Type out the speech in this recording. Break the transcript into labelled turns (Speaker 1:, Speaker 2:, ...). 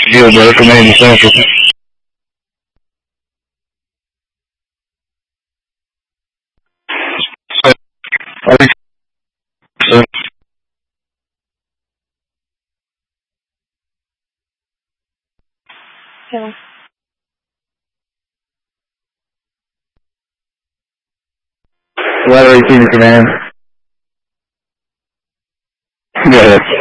Speaker 1: Deal, brother, from Andy Sanford. I think so.
Speaker 2: Yeah.
Speaker 1: Lateral receiver command. Go ahead.